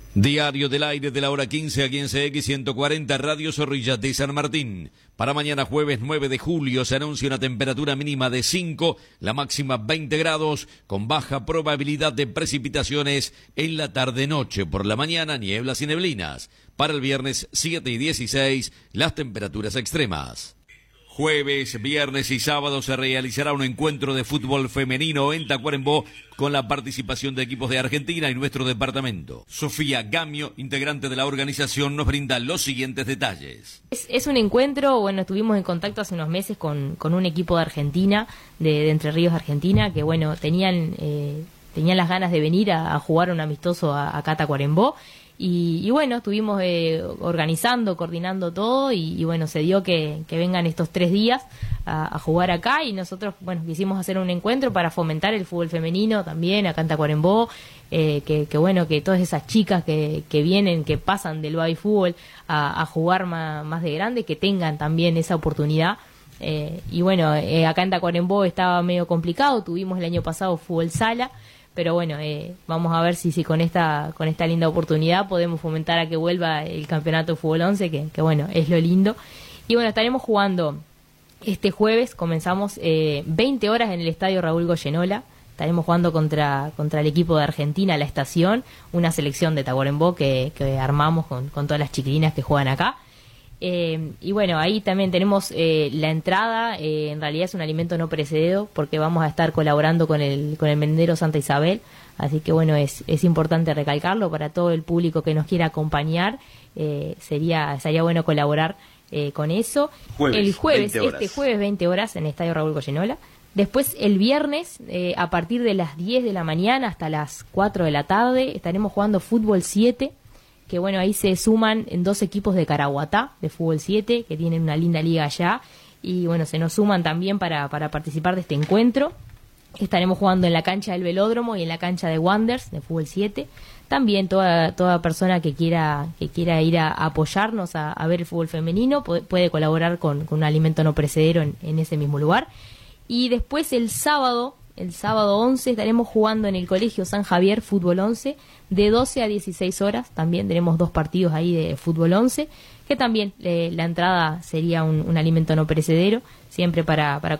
Diario del aire de la hora 15 aquí en CX 140 Radio Zorrilla de San Martín. Para mañana jueves 9 de julio se anuncia una temperatura mínima de 5, la máxima 20 grados, con baja probabilidad de precipitaciones en la tarde-noche. Por la mañana, nieblas y neblinas. Para el viernes 7 y 16, las temperaturas extremas. Jueves, viernes y sábado se realizará un encuentro de fútbol femenino en Tacuarembó con la participación de equipos de Argentina y nuestro departamento. Sofía Gamio, integrante de la organización, nos brinda los siguientes detalles. Es un encuentro, bueno, estuvimos en contacto hace unos meses con un equipo de Argentina, de Entre Ríos, Argentina, que bueno, tenían las ganas de venir a jugar un amistoso acá a Tacuarembó. Y bueno, estuvimos organizando, coordinando todo y bueno, se dio que vengan estos 3 días a jugar acá y nosotros, bueno, quisimos hacer un encuentro para fomentar el fútbol femenino también acá en Tacuarembó, que bueno, que todas esas chicas que vienen, que pasan del baby fútbol a jugar más de grande, que tengan también esa oportunidad. Y bueno, acá en Tacuarembó estaba medio complicado, tuvimos el año pasado fútbol sala, pero bueno, vamos a ver si con esta linda oportunidad podemos fomentar a que vuelva el campeonato de fútbol 11, que bueno, es lo lindo. Y bueno, estaremos jugando este jueves, comenzamos 20 horas en el estadio Raúl Goyenola, estaremos jugando contra el equipo de Argentina, La Estación, una selección de Tacuarembó que armamos con todas las chiquilinas que juegan acá. Y bueno, ahí también tenemos la entrada, en realidad es un alimento no perecedero porque vamos a estar colaborando con el merendero Santa Isabel, así que bueno, es importante recalcarlo para todo el público que nos quiera acompañar, sería bueno colaborar con eso. El jueves, este jueves 20 horas en el Estadio Raúl Goyenola. Después el viernes, a partir de las 10 de la mañana hasta las 4 de la tarde, estaremos jugando fútbol 7, que bueno, ahí se suman en 2 equipos de Caraguatá, de fútbol 7, que tienen una linda liga allá, y bueno, se nos suman también para participar de este encuentro. Estaremos jugando en la cancha del Velódromo y en la cancha de Wanderers, de fútbol 7. También toda persona que quiera ir a apoyarnos a ver el fútbol femenino puede colaborar con un alimento no perecedero en ese mismo lugar. Y después el sábado 11 estaremos jugando en el Colegio San Javier fútbol 11 de 12 a 16 horas. También tenemos 2 partidos ahí de fútbol 11, que también la entrada sería un alimento no perecedero, siempre para